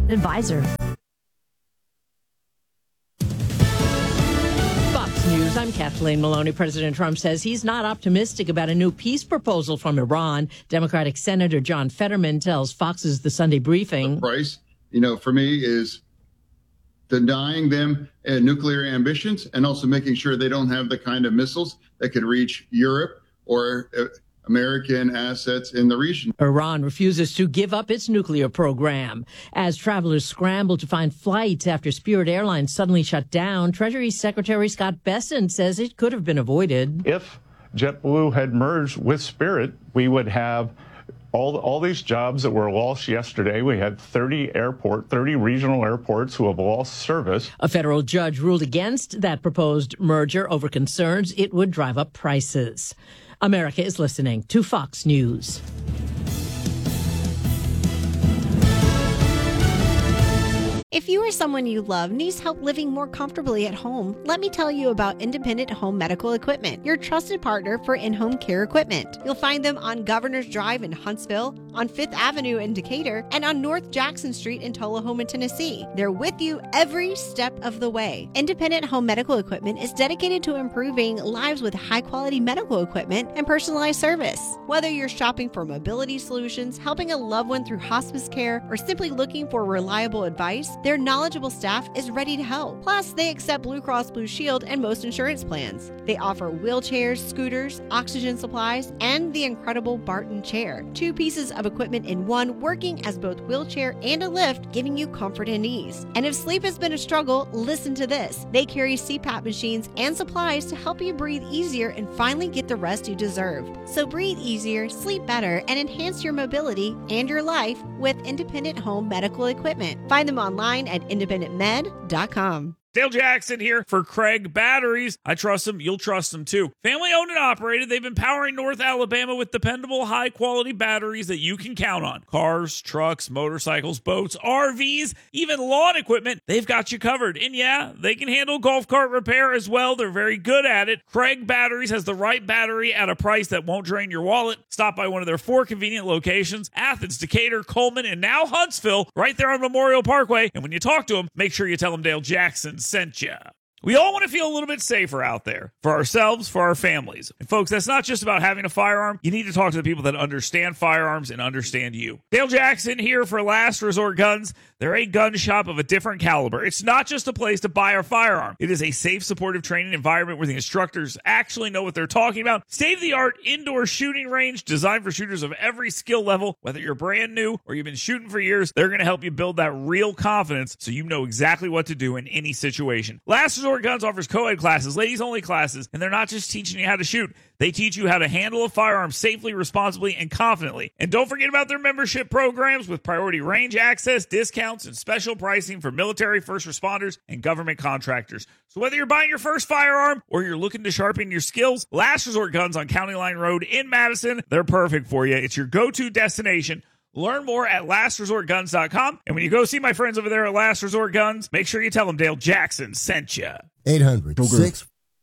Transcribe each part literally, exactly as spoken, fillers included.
advisor. News. I'm Kathleen Maloney. President Trump says he's not optimistic about a new peace proposal from Iran. Democratic Senator John Fetterman tells Fox's The Sunday Briefing. The price, you know, for me is denying them uh, nuclear ambitions and also making sure they don't have the kind of missiles that could reach Europe or uh, American assets in the region. Iran refuses to give up its nuclear program. As travelers scramble to find flights after Spirit Airlines suddenly shut down, Treasury Secretary Scott Bessent says it could have been avoided. If JetBlue had merged with Spirit, we would have all, all these jobs that were lost yesterday. We had thirty airport, thirty regional airports who have lost service. A federal judge ruled against that proposed merger over concerns it would drive up prices. America is listening to Fox News. If you or someone you love needs help living more comfortably at home, let me tell you about Independent Home Medical Equipment, your trusted partner for in-home care equipment. You'll find them on Governor's Drive in Huntsville, on Fifth Avenue in Decatur, and on North Jackson Street in Tullahoma, Tennessee. They're with you every step of the way. Independent Home Medical Equipment is dedicated to improving lives with high-quality medical equipment and personalized service. Whether you're shopping for mobility solutions, helping a loved one through hospice care, or simply looking for reliable advice, their knowledgeable staff is ready to help. Plus, they accept Blue Cross Blue Shield and most insurance plans. They offer wheelchairs, scooters, oxygen supplies, and the incredible Barton chair. Two pieces of equipment in one, working as both wheelchair and a lift, giving you comfort and ease. And if sleep has been a struggle, listen to this. They carry C PAP machines and supplies to help you breathe easier and finally get the rest you deserve. So breathe easier, sleep better, and enhance your mobility and your life with Independent Home Medical Equipment. Find them online at independent med dot com. Dale Jackson here for Craig Batteries. I trust them. You'll trust them too. Family owned and operated. They've been powering North Alabama with dependable, high quality batteries that you can count on. Cars, trucks, motorcycles, boats, R Vs, even lawn equipment. They've got you covered. And yeah, they can handle golf cart repair as well. They're very good at it. Craig Batteries has the right battery at a price that won't drain your wallet. Stop by one of their four convenient locations: Athens, Decatur, Coleman, and now Huntsville, right there on Memorial Parkway. And when you talk to them, make sure you tell them Dale Jackson sent you. We all want to feel a little bit safer out there for ourselves, for our families. And folks, that's not just about having a firearm. You need to talk to the people that understand firearms and understand you. Dale Jackson here for Last Resort Guns. They're a gun shop of a different caliber. It's not just a place to buy a firearm. It is a safe, supportive training environment where the instructors actually know what they're talking about. State-of-the-art indoor shooting range designed for shooters of every skill level. Whether you're brand new or you've been shooting for years, they're going to help you build that real confidence so you know exactly what to do in any situation. Last Resort Guns offers co-ed classes, ladies-only classes, and they're not just teaching you how to shoot. They teach you how to handle a firearm safely, responsibly, and confidently. And don't forget about their membership programs with priority range access, discounts, and special pricing for military, first responders, and government contractors. So whether you're buying your first firearm or you're looking to sharpen your skills, Last Resort Guns on County Line Road in Madison, they're perfect for you. It's your go-to destination. Learn more at last resort guns dot com. And when you go see my friends over there at Last Resort Guns, make sure you tell them Dale Jackson sent you. eight hundred six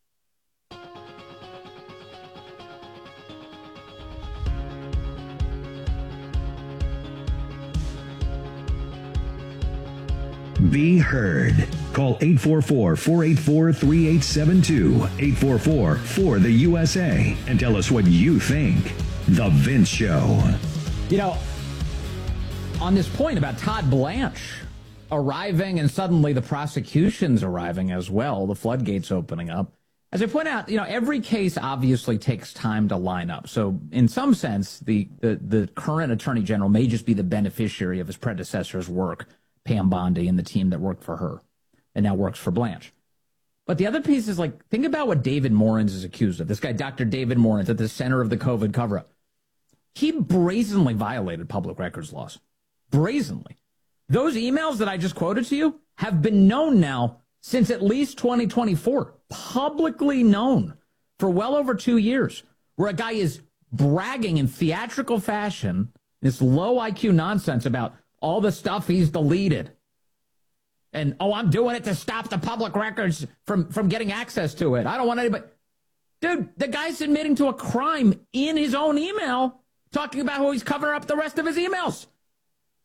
Be heard. Call eight four four, four eight four, three eight seven two, eight four four, four the U S A, and tell us what you think. The Vince Show. You know, on this point about Todd Blanche arriving and suddenly the prosecution's arriving as well, the floodgates opening up. As I point out, you know, every case obviously takes time to line up. So in some sense, the, the, the current attorney general may just be the beneficiary of his predecessor's work, Pam Bondi and the team that worked for her and now works for Blanche. But the other piece is, like, think about what David Morins is accused of. This guy, Doctor David Morins, at the center of the COVID cover-up. He brazenly violated public records laws. Brazenly. Those emails that I just quoted to you have been known now since at least twenty twenty-four. Publicly known for well over two years, where a guy is bragging in theatrical fashion, this low I Q nonsense about all the stuff he's deleted. And, oh, I'm doing it to stop the public records from, from getting access to it. I don't want anybody. Dude, the guy's admitting to a crime in his own email, talking about how he's covering up the rest of his emails.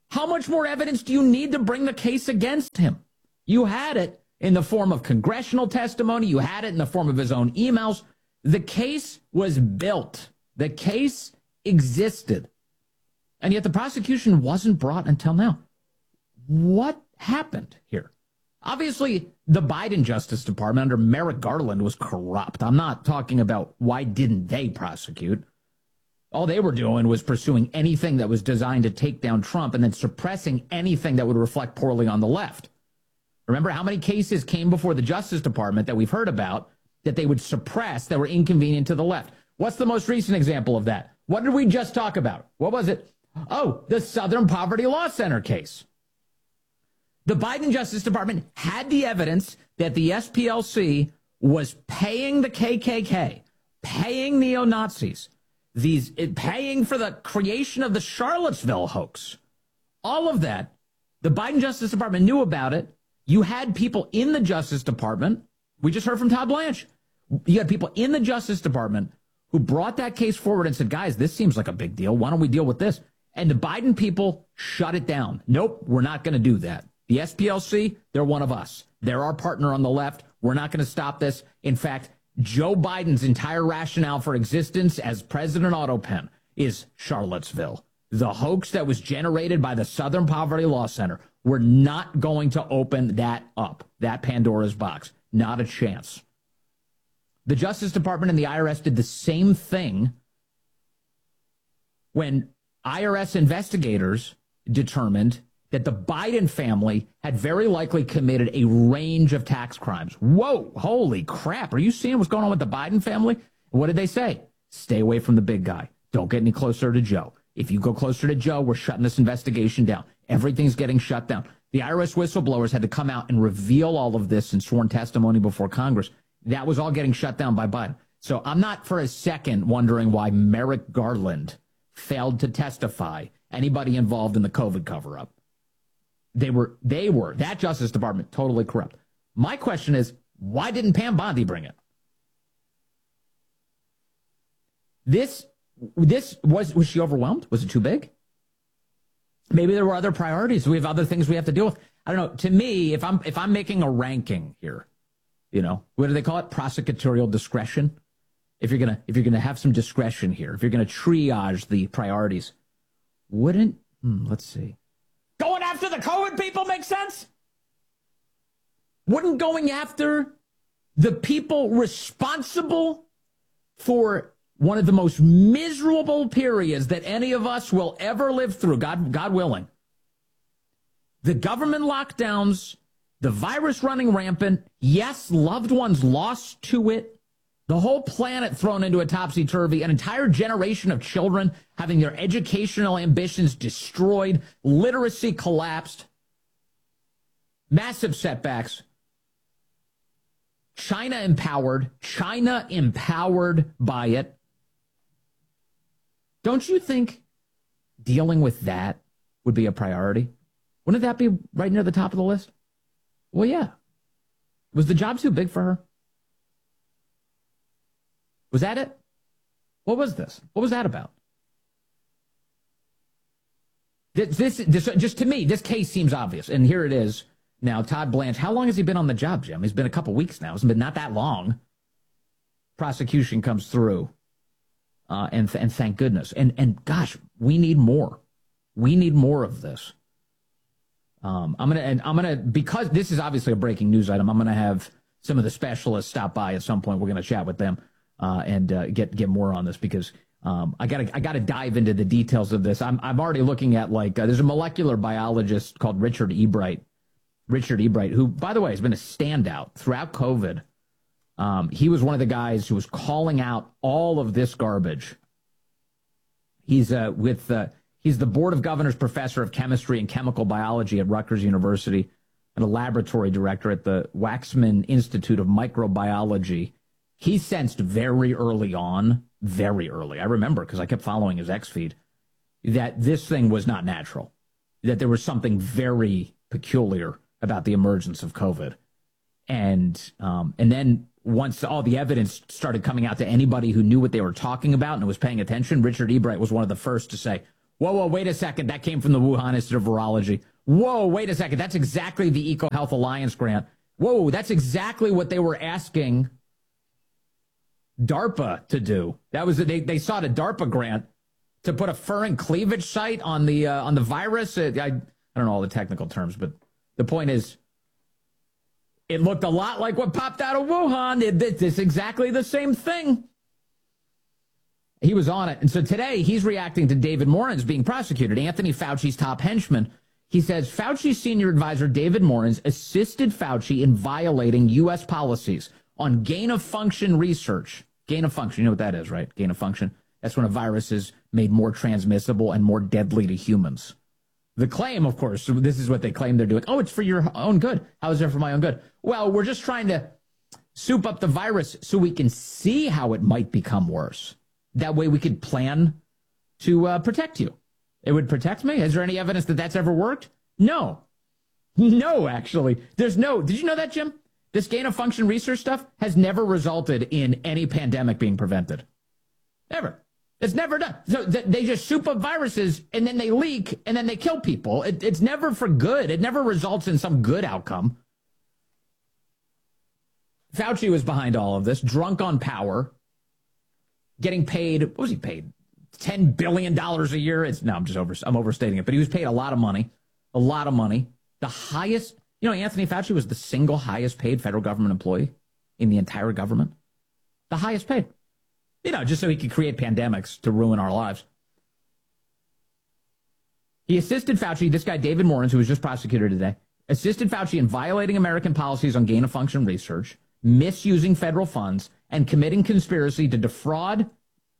How much more evidence do you need to bring the case against him? You had it in the form of congressional testimony. You had it in the form of his own emails. The case was built. The case existed. And yet the prosecution wasn't brought until now. What happened here? Obviously, the Biden Justice Department under Merrick Garland was corrupt. I'm not talking about why didn't they prosecute. All they were doing was pursuing anything that was designed to take down Trump and then suppressing anything that would reflect poorly on the left. Remember how many cases came before the Justice Department that we've heard about that they would suppress that were inconvenient to the left? What's the most recent example of that? What did we just talk about? What was it? Oh, the Southern Poverty Law Center case. The Biden Justice Department had the evidence that the S P L C was paying the K K K, paying neo-Nazis, these paying for the creation of the Charlottesville hoax. All of that, the Biden Justice Department knew about it. You had people in the Justice Department. We just heard from Todd Blanche. You had people in the Justice Department who brought that case forward and said, guys, this seems like a big deal. Why don't we deal with this? And the Biden people shut it down. Nope, we're not going to do that. The S P L C, they're one of us. They're our partner on the left. We're not going to stop this. In fact, Joe Biden's entire rationale for existence as President Autopen is Charlottesville. The hoax that was generated by the Southern Poverty Law Center. We're not going to open that up, that Pandora's box. Not a chance. The Justice Department and the I R S did the same thing when I R S investigators determined that the Biden family had very likely committed a range of tax crimes. Whoa, holy crap. Are you seeing what's going on with the Biden family? What did they say? Stay away from the big guy. Don't get any closer to Joe. If you go closer to Joe, we're shutting this investigation down. Everything's getting shut down. The I R S whistleblowers had to come out and reveal all of this in sworn testimony before Congress. That was all getting shut down by Biden. So I'm not for a second wondering why Merrick Garland failed to testify anybody involved in the COVID cover-up. They were, they were, that Justice Department, totally corrupt. My question is, why didn't Pam Bondi bring it? This, this, was, was she overwhelmed? Was it too big? Maybe there were other priorities. We have other things we have to deal with. I don't know. To me, if I'm, if I'm making a ranking here, you know, what do they call it? Prosecutorial discretion. If you're going to, if you're going to have some discretion here, if you're going to triage the priorities, wouldn't, hmm, let's see. Going after the COVID people make sense? Wouldn't going after the people responsible for one of the most miserable periods that any of us will ever live through, God, God willing, the government lockdowns, the virus running rampant, yes, loved ones lost to it, the whole planet thrown into a topsy-turvy, an entire generation of children having their educational ambitions destroyed, literacy collapsed, massive setbacks. China empowered, China empowered by it. Don't you think dealing with that would be a priority? Wouldn't that be right near the top of the list? Well, yeah. Was the job too big for her? Was that it? What was this? What was that about? This, this, this, just to me, this case seems obvious. And here it is. Now, Todd Blanche, how long has he been on the job, Jim? He's been a couple weeks now. It's been not that long. Prosecution comes through. Uh, and, and thank goodness. And, and gosh, we need more. We need more of this. Um, I'm going to, and I'm going to, because this is obviously a breaking news item, I'm going to have some of the specialists stop by at some point. We're going to chat with them. Uh, and uh, get get more on this because um, I got I got to dive into the details of this. I'm I'm already looking at like uh, there's a molecular biologist called Richard Ebright, Richard Ebright, who by the way has been a standout throughout COVID. Um, he was one of the guys who was calling out all of this garbage. He's uh, with uh, he's the Board of Governors Professor of Chemistry and Chemical Biology at Rutgers University and a laboratory director at the Waxman Institute of Microbiology. He sensed very early on, very early, I remember because I kept following his X feed, that this thing was not natural, that there was something very peculiar about the emergence of COVID. And um, and then once all the evidence started coming out to anybody who knew what they were talking about and was paying attention, Richard Ebright was one of the first to say, Whoa, whoa, wait a second. That came from the Wuhan Institute of Virology. Whoa, wait a second. That's exactly the EcoHealth Alliance grant. Whoa, that's exactly what they were asking DARPA to do. That was they they sought a DARPA grant to put a furin cleavage site on the uh, on the virus. I, I I don't know all the technical terms, but the point is, it looked a lot like what popped out of Wuhan. It, it, it's exactly the same thing. He was on it. And so today he's reacting to David Morans being prosecuted, Anthony Fauci's top henchman. He says Fauci's senior advisor, David Morans, assisted Fauci in violating U S policies on gain-of-function research. Gain-of-function, you know what that is, right? Gain-of-function. That's when a virus is made more transmissible and more deadly to humans. The claim, of course, this is what they claim they're doing. Oh, it's for your own good. How is it for my own good? Well, we're just trying to soup up the virus so we can see how it might become worse. That way we could plan to uh, protect you. It would protect me? Is there any evidence that that's ever worked? No. No, actually. There's no. Did you know that, Jim? This gain-of-function research stuff has never resulted in any pandemic being prevented. Never. It's never done. So th- they just soup up viruses, and then they leak, and then they kill people. It, it's never for good. It never results in some good outcome. Fauci was behind all of this, drunk on power, getting paid, what was he paid? ten billion dollars a year? It's, no, I'm just over, I'm overstating it, but he was paid a lot of money, a lot of money. The highest, you know, Anthony Fauci was the single highest paid federal government employee in the entire government. The highest paid. You know, just so he could create pandemics to ruin our lives. He assisted Fauci, this guy David Morans, who was just prosecuted today, assisted Fauci in violating American policies on gain-of-function research, misusing federal funds, and committing conspiracy to defraud,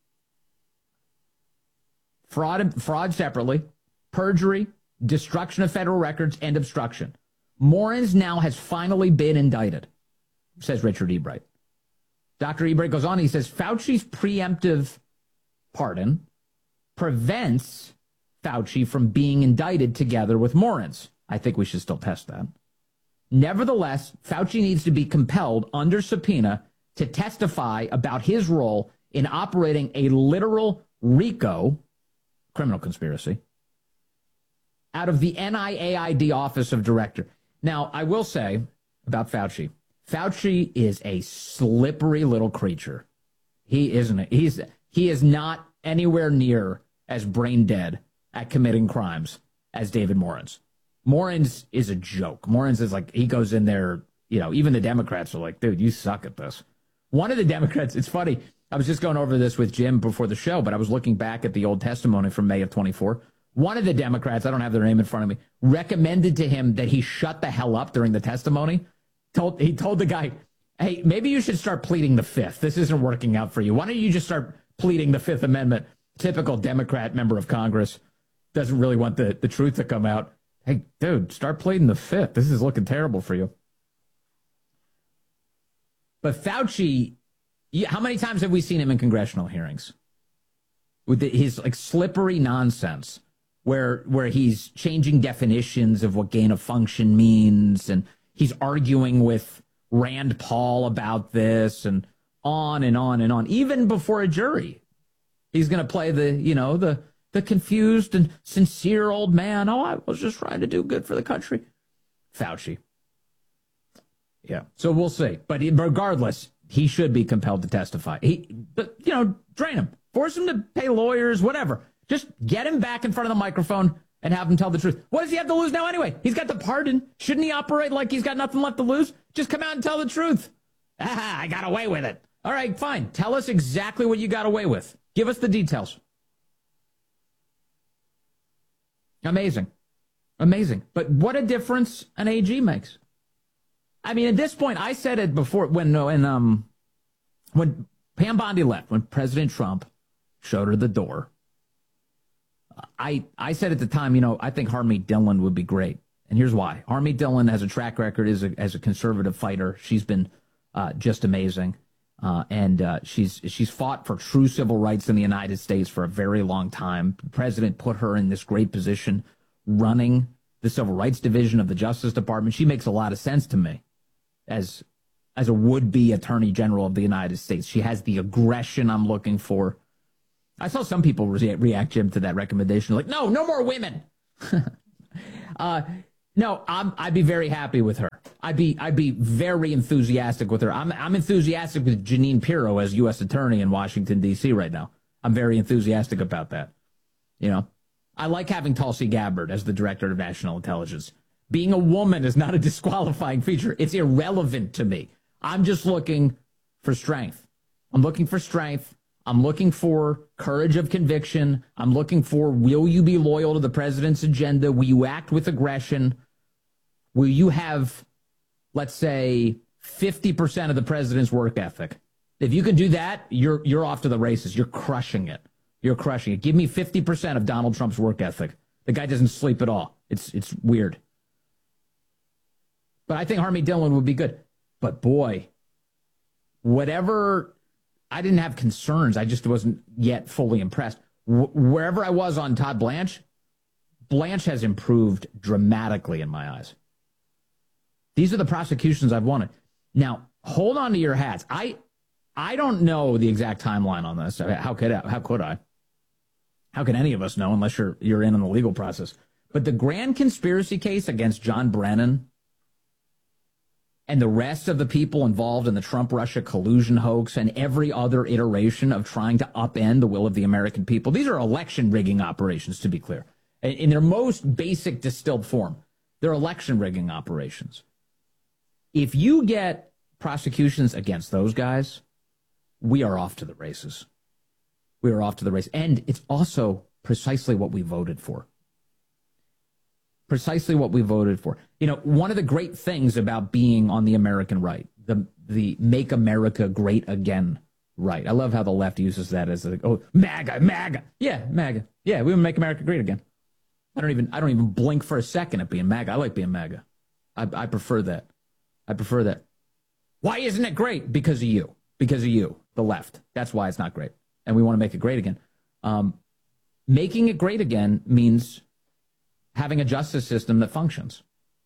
fraud, fraud separately, perjury, destruction of federal records, and obstruction. Morans now has finally been indicted, says Richard Ebright. Doctor Ebright goes on, he says, Fauci's preemptive pardon prevents Fauci from being indicted together with Morans. I think we should still test that. Nevertheless, Fauci needs to be compelled under subpoena to testify about his role in operating a literal RICO, criminal conspiracy, out of the N I A I D Office of Director. Now, I will say about Fauci, Fauci is a slippery little creature. He isn't. He's he is not anywhere near as brain dead at committing crimes as David Morans. Morans is a joke. Morans is like, he goes in there, you know, even the Democrats are like, dude, you suck at this. One of the Democrats, it's funny, I was just going over this with Jim before the show, but I was looking back at the old testimony from May of twenty-four. One of the Democrats, I don't have their name in front of me, recommended to him that he shut the hell up during the testimony. Told, he told the guy, hey, maybe you should start pleading the Fifth. This isn't working out for you. Why don't you just start pleading the Fifth Amendment? Typical Democrat member of Congress doesn't really want the, the truth to come out. Hey, dude, start pleading the Fifth. This is looking terrible for you. But Fauci, how many times have we seen him in congressional hearings? With the, his like slippery nonsense where where he's changing definitions of what gain of function means, and he's arguing with Rand Paul about this, and on and on and on. Even before a jury, he's going to play the, you know, the the confused and sincere old man. Oh, I was just trying to do good for the country. Fauci. Yeah. So we'll see. But regardless, he should be compelled to testify. He, but, you know, drain him. Force him to pay lawyers, whatever. Just get him back in front of the microphone and have him tell the truth. What does he have to lose now anyway? He's got the pardon. Shouldn't he operate like he's got nothing left to lose? Just come out and tell the truth. Ah, I got away with it. All right, fine. Tell us exactly what you got away with. Give us the details. Amazing. Amazing. But what a difference an A G makes. I mean, at this point, I said it before when when um when Pam Bondi left, when President Trump showed her the door. I I said at the time, you know, I think Harmeet Dillon would be great, and here's why. Harmeet Dillon has a track record as a as a conservative fighter. She's been uh, just amazing, uh, and uh, she's she's fought for true civil rights in the United States for a very long time. The president put her in this great position, running the Civil Rights Division of the Justice Department. She makes a lot of sense to me as as a would-be Attorney General of the United States. She has the aggression I'm looking for. I saw some people re- react, Jim, to that recommendation. Like, no, no more women. uh, no, I'm, I'd be very happy with her. I'd be I'd be very enthusiastic with her. I'm I'm enthusiastic with Jeanine Pirro as U S Attorney in Washington, D C right now. I'm very enthusiastic about that. You know, I like having Tulsi Gabbard as the Director of National Intelligence. Being a woman is not a disqualifying feature. It's irrelevant to me. I'm just looking for strength. I'm looking for strength. I'm looking for courage of conviction. I'm looking for, will you be loyal to the president's agenda? Will you act with aggression? Will you have, let's say, fifty percent of the president's work ethic? If you can do that, you're you're off to the races. You're crushing it. You're crushing it. Give me fifty percent of Donald Trump's work ethic. The guy doesn't sleep at all. It's it's weird. But I think Harmeet Dillon would be good. But boy, whatever, I didn't have concerns. I just wasn't yet fully impressed. Wh- wherever I was on Todd Blanche, Blanche has improved dramatically in my eyes. These are the prosecutions I've wanted. Now, hold on to your hats. I I don't know the exact timeline on this. How could I? How could I? How could any of us know unless you're you're in on the legal process? But the grand conspiracy case against John Brennan and the rest of the people involved in the Trump-Russia collusion hoax and every other iteration of trying to upend the will of the American people, these are election rigging operations, to be clear. In their most basic distilled form, they're election rigging operations. If you get prosecutions against those guys, we are off to the races. We are off to the race. And it's also precisely what we voted for. Precisely what we voted for. You know, one of the great things about being on the American right, the the Make America Great Again right. I love how the left uses that as a, oh, MAGA, MAGA. Yeah, MAGA. Yeah, we will make America great again. I don't even I don't even blink for a second at being MAGA. I like being MAGA. I, I prefer that. I prefer that. Why isn't it great? Because of you. Because of you, the left. That's why it's not great. And we want to make it great again. Um, making it great again means having a justice system that functions.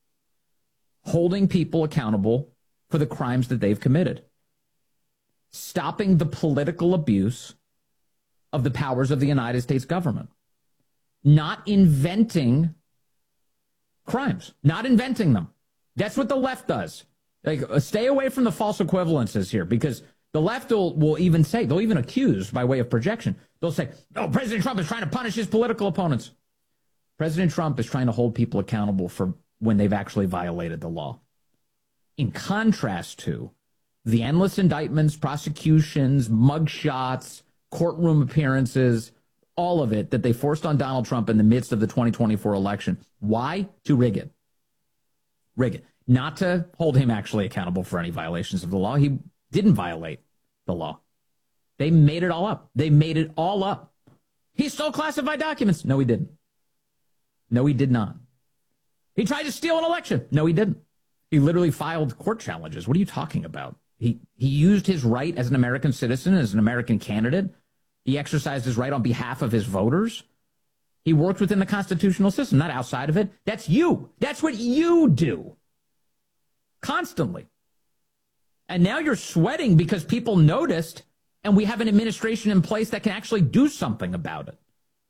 Holding people accountable for the crimes that they've committed. Stopping the political abuse of the powers of the United States government. Not inventing crimes. Not inventing them. That's what the left does. Like, uh, stay away from the false equivalences here, because the left will, will even say, they'll even accuse by way of projection. They'll say, oh, President Trump is trying to punish his political opponents. President Trump is trying to hold people accountable for when they've actually violated the law. In contrast to the endless indictments, prosecutions, mugshots, courtroom appearances, all of it that they forced on Donald Trump in the midst of the twenty twenty-four election. Why? To rig it. Rig it. Not to hold him actually accountable for any violations of the law. He didn't violate the law. They made it all up. They made it all up. He stole classified documents. No, he didn't. No, he did not. He tried to steal an election. No, he didn't. He literally filed court challenges. What are you talking about? He he used his right as an American citizen, as an American candidate. He exercised his right on behalf of his voters. He worked within the constitutional system, not outside of it. That's you. That's what you do. Constantly. And now you're sweating because people noticed, and we have an administration in place that can actually do something about it.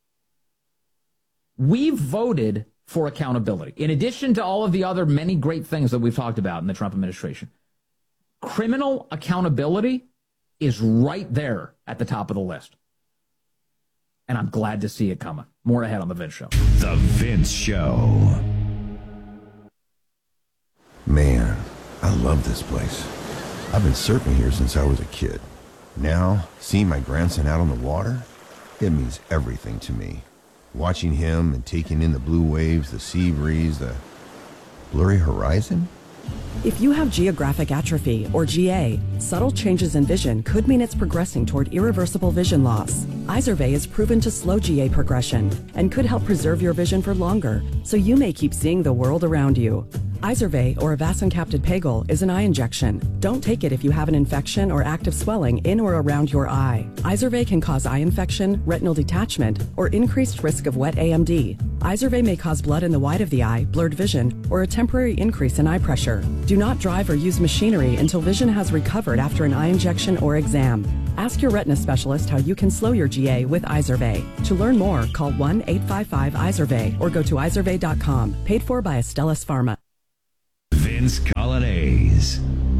We voted for accountability. In addition to all of the other many great things that we've talked about in the Trump administration, criminal accountability is right there at the top of the list. And I'm glad to see it coming. More ahead on The Vince Show. The Vince Show. Man, I love this place. I've been surfing here since I was a kid. Now, seeing my grandson out on the water, it means everything to me. Watching him and taking in the blue waves, the sea breeze, the blurry horizon. If you have geographic atrophy, or G A, subtle changes in vision could mean it's progressing toward irreversible vision loss. Izervay is proven to slow G A progression and could help preserve your vision for longer, so you may keep seeing the world around you. Izervay, or avacincaptad pegol, is an eye injection. Don't take it if you have an infection or active swelling in or around your eye. Izervay can cause eye infection, retinal detachment, or increased risk of wet A M D. Izervay may cause blood in the white of the eye, blurred vision, or a temporary increase in eye pressure. Do not drive or use machinery until vision has recovered after an eye injection or exam. Ask your retina specialist how you can slow your G A with Izervay. To learn more, call one eight five five Izervay or go to izervay dot com. Paid for by Astellas Pharma. Vince Colonnese.